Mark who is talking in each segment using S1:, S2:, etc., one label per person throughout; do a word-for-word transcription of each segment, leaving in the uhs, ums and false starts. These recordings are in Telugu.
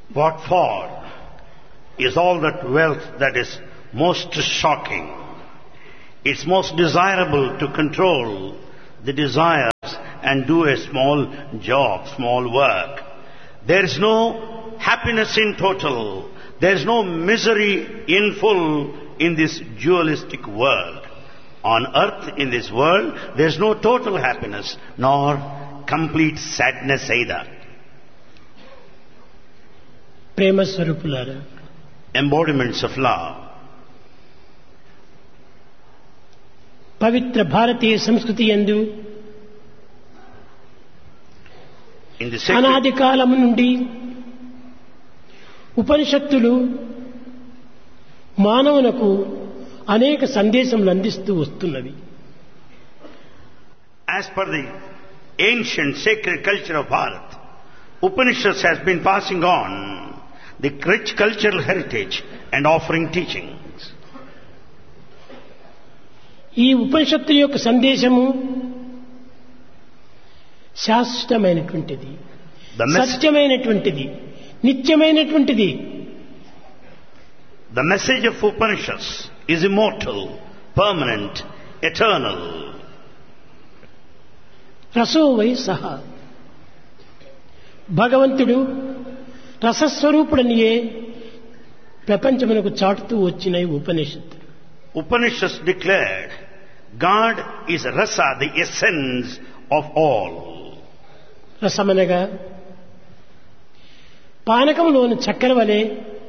S1: What for is all that wealth that is most shocking? It's most desirable to control the desires and do a small job, small work. There is no happiness in total. There is no misery in full in this dualistic world. On earth, in this world, there is no total happiness nor complete sadness either.
S2: ప్రేమ స్వరూపులారా,
S1: Embodiments of love.
S2: పవిత్ర భారతీయ సంస్కృతి యందు
S1: In the sacred,
S2: అనాది కాలము నుండి ఉపనిషత్తులు మానవునకు అనేక సందేశములు అందిస్తూ వస్తున్నవి.
S1: as per the ancient sacred culture of Bharat, Upanishads has been passing on the rich cultural heritage and offering teachings.
S2: ఈ ఉపనిషత్తుల యొక్క సందేశము శాశ్వతమైనటువంటిది,
S1: The, mes-
S2: సత్యమైనటువంటిది, నిత్యమైనటువంటిది.
S1: the message of Upanishads is immortal, permanent, eternal.
S2: రసో why సహ, భగవంతుడు రసస్వరూపుడనియే ప్రపంచమునకు చాటుతూ వచ్చిన ఈ ఉపనిషత్తు.
S1: Upanishads declared God is rasa, the essence of all.
S2: రసమనగా పానకంలోని చక్కెర వలె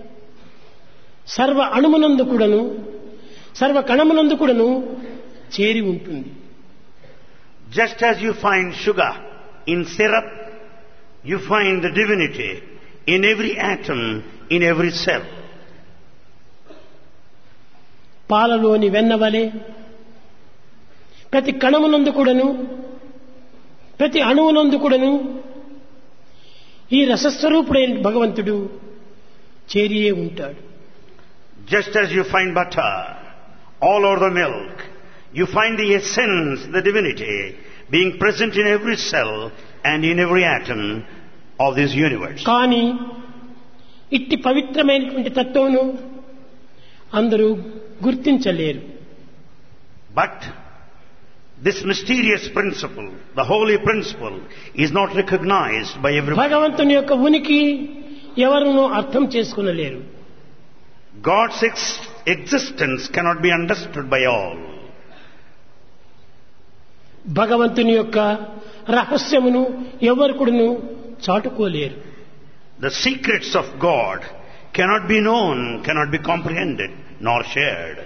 S2: సర్వ అణుమునందు కూడాను సర్వ కణమునందు కూడాను చేరి ఉంటుంది.
S1: Just as you find sugar in syrup, you find the divinity in every atom, in every cell.
S2: పాలలోని వెన్న వలె ప్రతి కణమునందు కూడాను ప్రతి అణువునందు కూడాను ఈ రసస్వరూపుడైన భగవంతుడు చేరియే ఉంటాడు.
S1: Just as you find butter all over the milk, you find the essence, the divinity, being present in every cell and in every atom of this universe.
S2: కానీ ఇట్టి పవిత్రమైనటువంటి తత్వమును అందరూ గుర్తించలేరు.
S1: But this mysterious principle, the holy principle, is not recognized by everyone.
S2: భగవంతుని యొక్క ఉనికి ఎవరునూ అర్థం చేసుకునలేరు.
S1: God's ex- existence cannot be understood by all.
S2: భగవంతుని యొక్క రహస్యమును ఎవరు కూడాను చాటుకోలేరు.
S1: The secrets of God cannot be known, cannot be comprehended, nor shared.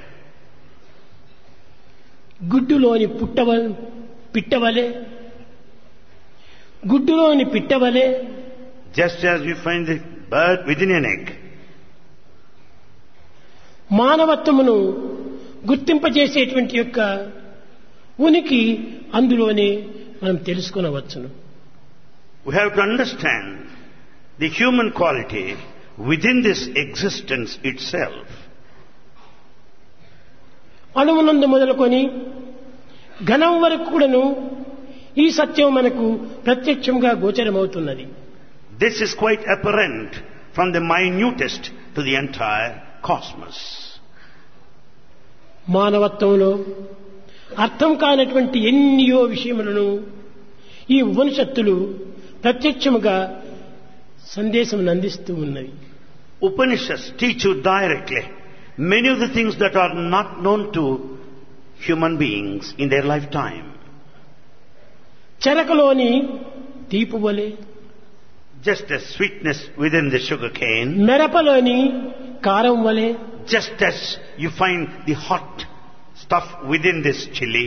S2: గుడ్డులోని పుట్టవ పిట్టవలే గుడ్డులోని పిట్టవలే
S1: Just as you find the bird within an egg,
S2: మానవత్వమును గుర్తింపజేసేటువంటి యొక్క ఉనికి అందులోనే మనం తెలుసుకొనవచ్చును.
S1: we have to understand the human quality within this existence itself.
S2: అణువునందు మొదలుకొని ఘనం వరకు కూడాను ఈ సత్యం మనకు ప్రత్యక్షంగా గోచరమవుతున్నది.
S1: This is quite apparent from the minutest to the entire cosmos.
S2: మానవత్వంలో అర్థం కానటువంటి ఎన్నో విషయములను ఈ ఉపనిషత్తులు ప్రత్యక్షముగా సందేశం అందిస్తూ ఉన్నవి.
S1: Upanishads teach you directly many of the things that are not known to human beings in their lifetime.
S2: చెరకలోని తీపు వలె,
S1: Just as sweetness within the sugar cane,
S2: మెరపలోని కారం వలె,
S1: just as you find the hot stuff within this chili,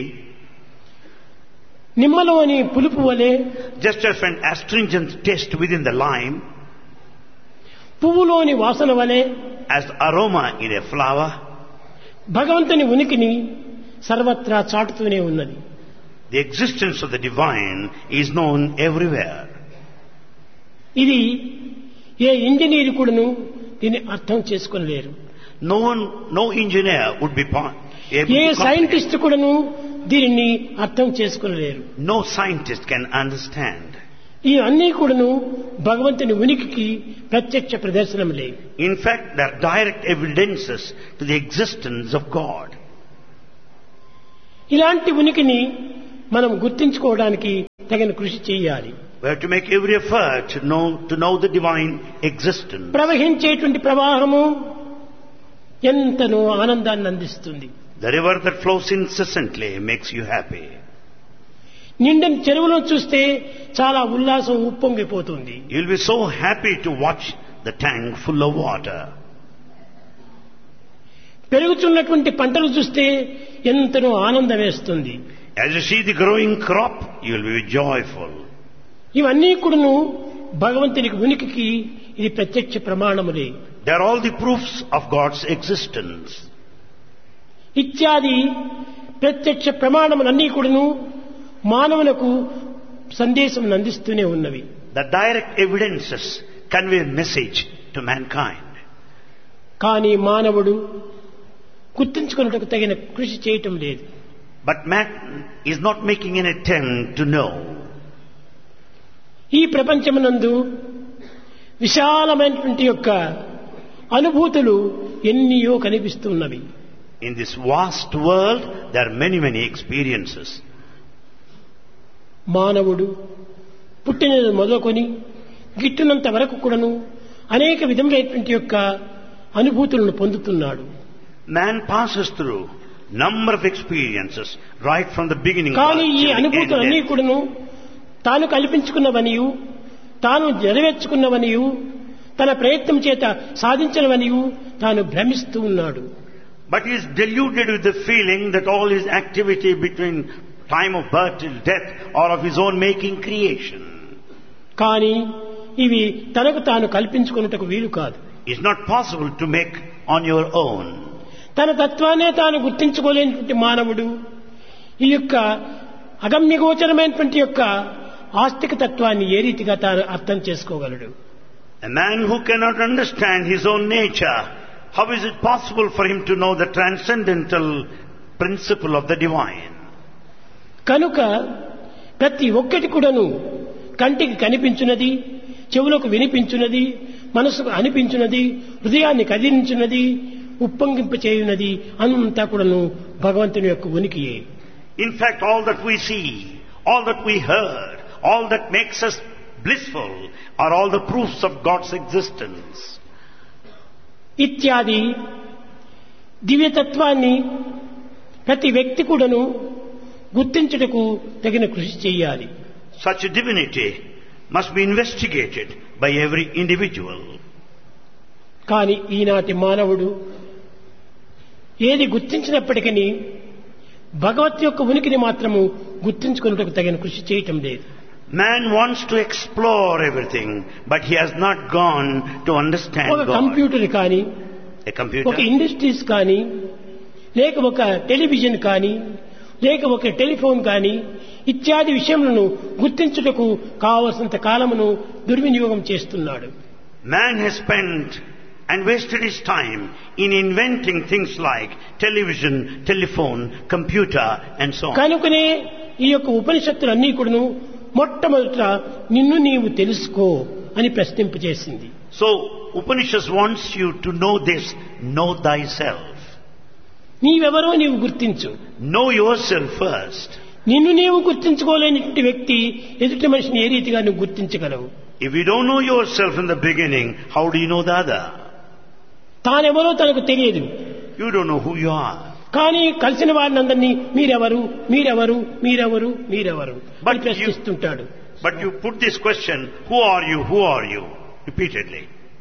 S2: నిమ్మలోని పులుపు వలె,
S1: just as an astringent taste within the lime,
S2: పువ్వులోని వాసన వలె
S1: as aroma in a flower,
S2: భగవంతుని ఉనికిని సర్వత్రా చాటుతూనే ఉన్నది.
S1: the existence of the divine is known everywhere.
S2: ఇది ఏ ఇంజనీర్ కూడాను దీన్ని అర్థం చేసుకోలేరు.
S1: No one, no engineer would be po- able
S2: A
S1: to comprehend.
S2: Scientist కూడాను దీనిని అర్థం చేసుకోలేరు.
S1: No scientist can understand.
S2: ఈ అన్నీ కూడాను భగవంతుని ఉనికికి ప్రత్యక్ష ప్రదర్శనములే.
S1: In fact, they are direct evidences to the existence of God.
S2: ఇలాంటి ఉనికిని మనం గుర్తించుకోవడానికి తగిన కృషి చేయాలి.
S1: We have to make every effort to know, to know the divine existence.
S2: ప్రవహించేటువంటి ప్రవాహము ఎంతనో ఆనందాన్ని అందిస్తుంది.
S1: The river that flows incessantly makes you happy.
S2: నిండిన చెరువులో చూస్తే చాలా ఉల్లాసం ఉప్పొంగిపోతుంది.
S1: You will be so happy to watch the tank full of water.
S2: పెరుగుతున్నటువంటి పంటలు చూస్తే ఎంతనో ఆనందం వేస్తుంది.
S1: As you see the growing crop, you will be joyful.
S2: ఇవన్నీ కూడాను భగవంతునికి ఉనికికి ఇది ప్రత్యక్ష ప్రమాణములే.
S1: They are all the proofs of God's existence.
S2: ఇత్యాది ప్రత్యక్ష ప్రమాణములన్నీ కూడాను మానవులకు సందేశం అందిస్తూనే ఉన్నవి.
S1: The direct evidences convey a message to mankind.
S2: కానీ మానవుడు గుర్తించుకున్నట్టుకు తగిన కృషి చేయటం లేదు.
S1: But man is not making an attempt to know.
S2: ఈ ప్రపంచమునందు విశాలమైనటువంటి యొక్క అనుభూతులు ఎన్నియో కనిపిస్తున్నవి.
S1: In this vast world, there are many, many experiences.
S2: మానవుడు పుట్టినది మొదలుకొని గిట్టునంత వరకు కూడాను అనేక విధములైనటువంటి యొక్క అనుభూతులను పొందుతున్నాడు.
S1: Man passes through number of experiences right from the beginning.
S2: కానీ ఈ అనుభూతులన్నీ కూడాను తాను కల్పించుకున్నవనియు తాను నెరవేర్చుకున్నవనియు తన ప్రయత్నం చేత సాధించినవనియు తాను భ్రమిస్తూ ఉన్నాడు.
S1: But he is deluded with the feeling that all his activity between time of birth till death or of his own making creation.
S2: కానీ ఇవి తనకు తాను కల్పించుకున్నట్టుకు వీలు కాదు.
S1: It's not possible to make on your own.
S2: తన తత్వాన్నే తాను గుర్తించుకోలేనటువంటి మానవుడు ఈ యొక్క అగమ్యగోచరమైనటువంటి యొక్క ఆస్తిక తత్వాన్ని ఏ రీతిగా తాను అర్థం చేసుకోగలడు?
S1: A man who cannot understand his own nature, how is it possible for him to know the transcendental principle of the divine?
S2: కనుక ప్రతి ఒక్కటి కూడాను కంటికి కనిపించున్నది, చెవులకు వినిపించున్నది, మనసుకు అనిపించున్నది, హృదయాన్ని కదిలించున్నది, ఉప్పొంగింపచేయున్నది అంతా కూడాను భగవంతుని యొక్క ఉనికియే.
S1: In fact, all that we see, all that we heard, all that makes us blissful are all the proofs of God's existence.
S2: ఇత్యాది దివ్యతత్వాన్ని ప్రతి వ్యక్తి కూడాను గుర్తించుటకు తగిన కృషి చేయాలి.
S1: Such a divinity must be investigated by every individual.
S2: కానీ ఈనాటి మానవుడు ఏది గుర్తించినప్పటికీ భగవత్ యొక్క ఉనికిని మాత్రము గుర్తించుకున్నట్టుకు తగిన కృషి చేయటం లేదు.
S1: Man wants to explore everything, but he has not gone to understand
S2: ఒక
S1: God.
S2: కంప్యూటర్ కానీ,
S1: A computer,
S2: ఒక ఇండస్ట్రీస్ కానీ, లేక ఒక టెలివిజన్ కానీ, లేక ఒక టెలిఫోన్ కానీ ఇత్యాది విషయములను గుర్తించుటకు కావలసినంత కాలమును దుర్వినియోగం చేస్తున్నాడు.
S1: man has spent and wasted his time in inventing things like television, telephone, computer and so on.
S2: కనుకనే ఈ యొక్క ఉపనిషత్తులన్నీ కూడాను మొట్టమొదట నిన్ను నీవు తెలుసుకో అని ప్రశ్నింపజేసింది.
S1: So Upanishad wants you to know this, know thyself.
S2: నీవెవరో నీవు గుర్తించు.
S1: Know yourself first.
S2: నిన్ను నీవు గుర్తించుకోలేనటువంటి వ్యక్తి ఎదుటి మనిషిని ఏ రీతిగా నువ్వు గుర్తించగలవు?
S1: If you don't know yourself in the beginning, how do you know the other?
S2: తానెవరో తనకు తెలియదు.
S1: You don't know who you are.
S2: కానీ కలిసిన వారినందరినీ మీరెవరు మీరెవరు మీరెవరు మీరెవరు
S1: But
S2: అని ప్రశ్నిస్తుంటాడు.
S1: But you put this question, who are you, who are you, repeatedly.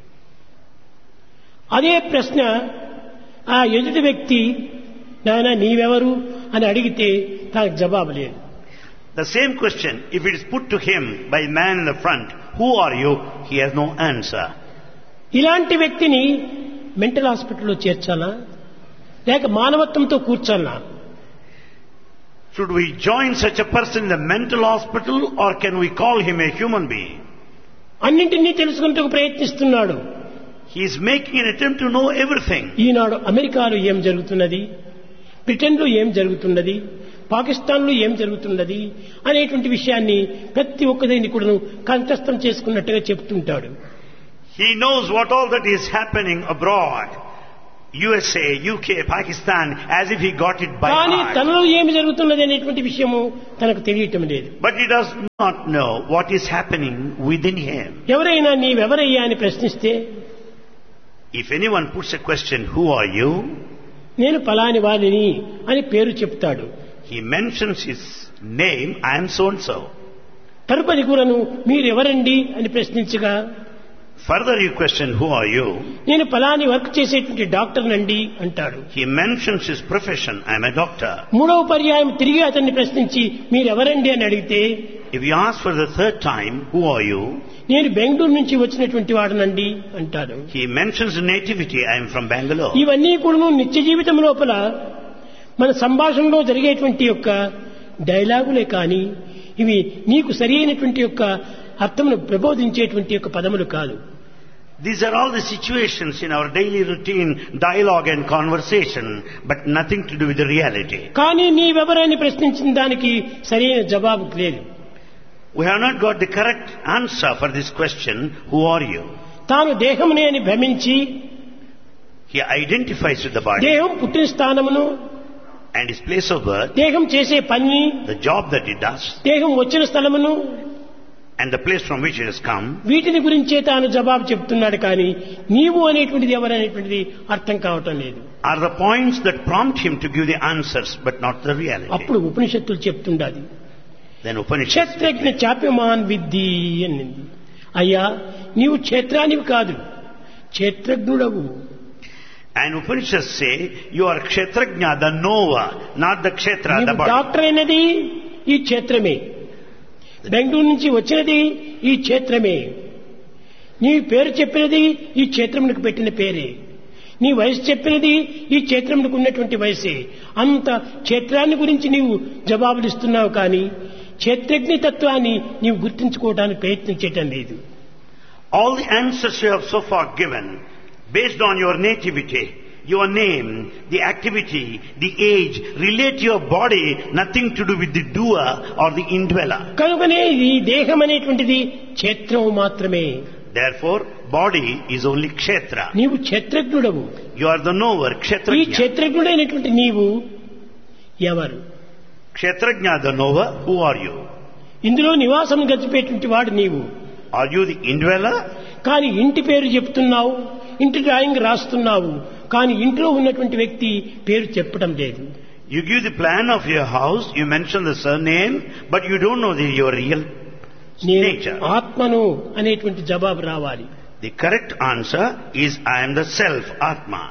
S2: అదే ప్రశ్న ఆ ఎదుటి వ్యక్తి నాయనా నీవెవరు అని అడిగితే తనకు జవాబు లేదు.
S1: The same question, if it is put to him by a man in the front, who are you, he has no answer.
S2: ఇలాంటి వ్యక్తిని మెంటల్ హాస్పిటల్లో చేర్చాలా లేక మానవత్వంతో కూర్చాలా?
S1: Should we join such a person in the mental hospital or can we call him a human being?
S2: అన్నింటినీ తెలుసుకుంటూ ప్రయత్నిస్తున్నాడు.
S1: He is making an attempt to know everything.
S2: ఈనాడు అమెరికాలో ఏం జరుగుతున్నది, బ్రిటన్లో ఏం జరుగుతున్నది, పాకిస్తాన్ లో ఏం జరుగుతున్నది అనేటువంటి విషయాన్ని ప్రతి ఒక్కదాన్ని కూడా కంఠస్థం చేసుకున్నట్టుగా చెప్తుంటాడు.
S1: He knows what all that is happening abroad. U S A, U K, Pakistan, as if he got it by
S2: కానీ
S1: heart.
S2: తనలో ఏమి జరుగుతున్నది అనేటువంటి విషయము తనకు తెలియటం లేదు.
S1: But he does not know what is happening within him.
S2: ఎవరైనా నీవెవరయ్యా అని ప్రశ్నిస్తే,
S1: If anyone puts a question, who are you?
S2: నేను పలాని వారిని అని పేరు చెప్తాడు.
S1: He mentions his name, I am so and so.
S2: తరుపరి కూడాను మీరెవరండి అని ప్రశ్నించగా,
S1: Further you question, who are you?
S2: నేను పలాని వర్క్ చేసేటువంటి డాక్టర్ నండి అంటాడు.
S1: He mentions his profession, I am a doctor.
S2: మూడవ పర్యాయం తిరిగి అతన్ని ప్రశ్నించి మీరెవరండి అని అడిగితే,
S1: If you ask for the third time, who are you?
S2: నేను బెంగళూరు నుంచి వచ్చినటువంటి వాడనండి అంటాడు.
S1: He mentions nativity, I am from Bangalore.
S2: ఇవన్నీ కూడా నిత్య జీవితం లోపల మన సంభాషణలో జరిగేటువంటి యొక్క డైలాగులే కానీ ఇవి నీకు సరి అయినటువంటి యొక్క అర్థమును ప్రబోధించేటువంటి యొక్క పదములు కాదు.
S1: These are all the situations in our daily routine, dialogue and conversation, but nothing to do with the reality.
S2: కానీ నీవెవరని ప్రశ్నించిన దానికి సరైన జవాబు లేదు.
S1: We have not got the correct answer for this question, who are you?
S2: తాను దేహమునే అని భ్రమించి
S1: He identifies with the body
S2: దేహం పుట్టిన స్థానమును,
S1: and his place of birth,
S2: దేహం చేసే పని,
S1: the job that he does,
S2: దేహం వచ్చిన స్థలమును,
S1: and the place from which it has come.
S2: వీటిని గురించే తాను జవాబు చెప్తున్నాడు. కానీ నీవు అనేటువంటిది ఎవరనేటువంటిది అర్థం కావటం లేదు.
S1: Are the points that prompt him to give the answers, but not the reality.
S2: అప్పుడు ఉపనిషత్తులు చెప్తుండాలి,
S1: Then Upanishads
S2: క్షేత్రజ్ఞ చాప్యమాన్ విద్ధి అనింది. అయ్యా నీవు క్షేత్రానివి కాదు, క్షేత్రజ్ఞుడవు.
S1: and Upanishads say, you are Kshetrajna, the knower, not the Kshetra, the body.
S2: Doctor అయినది ఈ క్షేత్రమే, బెంగళూరు నుంచి వచ్చినది ఈ క్షేత్రమే, నీ పేరు చెప్పినది ఈ క్షేత్రమునకు పెట్టిన పేరే, నీ వయసు చెప్పినది ఈ క్షేత్రమునకు ఉన్నటువంటి వయసే. అంత క్షేత్రాన్ని గురించి నీవు జవాబులు ఇస్తున్నావు, కానీ క్షేత్రజ్ఞ తత్వాన్ని నీవు గుర్తించుకోవడానికి ప్రయత్నం చేయటం లేదు.
S1: All the answers you have so far given, based on your nativity, your name, the activity, the age, relate to your body, nothing to do with the doer or the indweller.
S2: కనుకనే ఈ దేహం అనేటువంటిది క్షేత్రం మాత్రమే.
S1: Therefore, body is only Kshetra.
S2: నీవు క్షేత్రజ్ఞుడవు.
S1: You are the knower,
S2: ఈ
S1: Kshetrajna.
S2: క్షేత్రజ్ఞుడైనటువంటి నీవు ఎవరు?
S1: Kshetrajna, the knower, who are you?
S2: ఇందులో నివాసం గడిపేటువంటి వాడు నీవు.
S1: Are you the indweller?
S2: కానీ ఇంటి పేరు చెప్తున్నావు, ఇంటి డ్రాయింగ్ రాస్తున్నావు, కానీ ఇంట్లో ఉన్నటువంటి వ్యక్తి పేరు చెప్పడం లేదు.
S1: You give the plan of your house, you mention the surname, but you don't know the, your real
S2: నేను
S1: nature.
S2: ఆత్మను అనేటువంటి జవాబు రావాలి.
S1: The correct answer is, I am the self, Atma.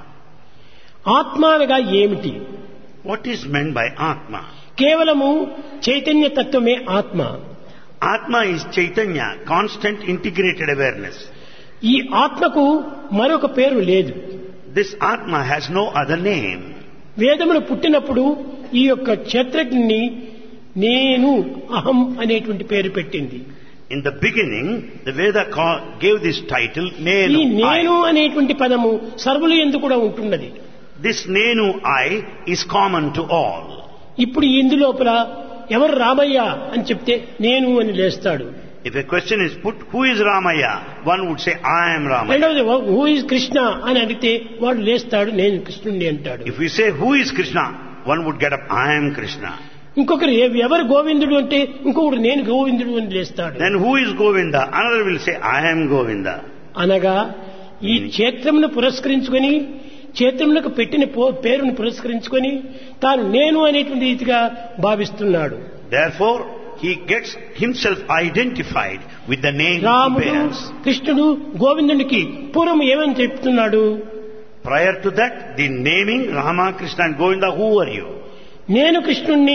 S2: ఆత్మ అనగా ఏమిటి?
S1: What is meant by Atma?
S2: కేవలము చైతన్య తత్వమే ఆత్మ.
S1: Atma is Chaitanya, constant integrated awareness.
S2: ఈ ఆత్మకు మరొక పేరు లేదు.
S1: This Atma has no other name.
S2: వేదములు పుట్టినప్పుడు ఈ యొక్క క్షేత్రజ్ఞని నేను అహం అనేటువంటి పేరు పెట్టింది.
S1: In the beginning, the Veda call, gave this title,
S2: ఈ
S1: Nenu
S2: నేను
S1: I.
S2: అనేటువంటి పదము సర్వులు యందు కూడా ఉంటున్నది.
S1: This Nenu I is common to all.
S2: ఇప్పుడు ఇందులోపల ఎవరు రామయ్య అని చెప్తే నేను అని లేస్తాడు.
S1: If a question is put, who is Ramaya? One would say, I am Ramaya.
S2: రెండవది హూ ఇస్ కృష్ణ అని అడిగితే వాడు లేస్తాడు, నేను కృష్ణుడిని అంటాడు.
S1: If we say, who is Krishna? One would get up, I am Krishna.
S2: ఇంకొకరు ఎ- ఎవరు గోవిందుడు అంటే ఇంకొకడు నేను గోవిందుడు అని లేస్తాడు.
S1: Then who is Govinda? Another will say, I am Govinda.
S2: అనగా ఈ క్షేత్రమును పురస్కరించుకొని, క్షేత్రములకు పెట్టిన పో- పేరును పురస్కరించుకొని తాను నేను అనేటువంటి రీతిగా భావిస్తున్నాడు.
S1: Therefore, he gets himself identified with the name he
S2: రాముడు,
S1: bears.
S2: కృష్ణుడు, గోవిందునికి పూర్వం ఏమని చెప్తున్నాడు?
S1: Prior to that, the naming Rama, Krishna and Govinda, who are you?
S2: నేను కృష్ణుణ్ణి,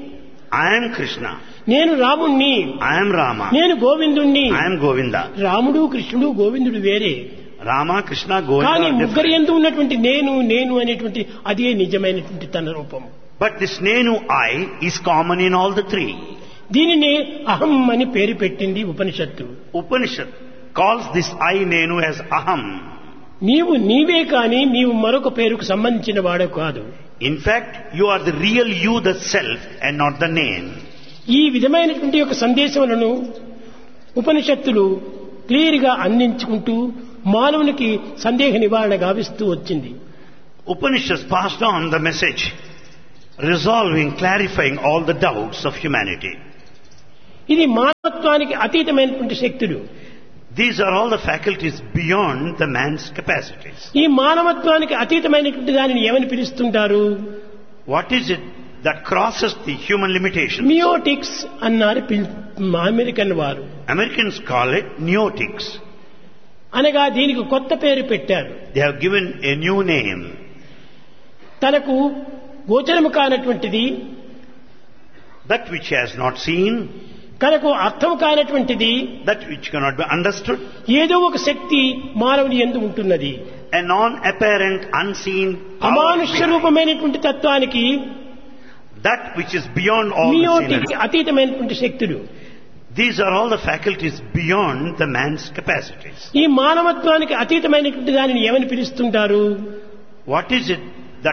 S1: I am Krishna.
S2: నేను రాముణ్ణి,
S1: I am Rama.
S2: నేను గోవిందుణ్ణి.
S1: I am Govinda.
S2: రాముడు, కృష్ణుడు, గోవిందుడు వేరే.
S1: Rama, Krishna, Govinda
S2: కానీ
S1: are
S2: ముగ్గురు
S1: different.
S2: ఎందు ఉన్నటువంటి నేను నేను అనేటువంటి అదే నిజమైనటువంటి తన రూపం.
S1: But this Nenu I is common in all the three.
S2: దీనిని అహం అని పేరు పెట్టింది ఉపనిషత్తు.
S1: Upanishad calls this I Nenu as Aham.
S2: నీవు నీవే కాని నీవు మరొక పేరుకు సంబంధించిన వాడు కాదు.
S1: In fact, you are the real you, the self, and not the name.
S2: ఈ విధమైనటువంటి యొక్క సందేశములను ఉపనిషత్తులు క్లియర్ గా అందించుకుంటూ మానవునికి సందేహ నివారణ గావిస్తూ వచ్చింది.
S1: Upanishads passed on the message, resolving, clarifying all the doubts of humanity.
S2: ఇది మానవత్వానికి అతీతమైనటువంటి శక్తులు.
S1: These are all the faculties beyond the man's capacities.
S2: ఈ మానవత్వానికి అతీతమైనటువంటి దానిని ఏమని పిలుస్తుంటారు?
S1: What is it that crosses the human limitations?
S2: మియోటిక్స్ అన్నారు అమెరికన్ వారు.
S1: Americans call it neotics.
S2: అనగా దీనికి కొత్త పేరు పెట్టారు.
S1: They have given a new name.
S2: తనకు గోచరము కానటువంటిది,
S1: That which has not seen,
S2: తనకు అర్థం కానటువంటిది,
S1: that which cannot be understood,
S2: ఏదో ఒక శక్తి మానవుని యందు ఉంటున్నది.
S1: a non-apparent, unseen power
S2: అమానుష్య
S1: behind.
S2: రూపమైనటువంటి తత్వానికి
S1: That which is beyond all the
S2: meiotic
S1: scenery.
S2: అతీతమైనటువంటి శక్తులు.
S1: These are all the faculties beyond the man's capacities.
S2: ఈ మానవత్వానికి అతీతమైనటువంటి దానిని ఏమని పిలుస్తుంటారు?
S1: What is it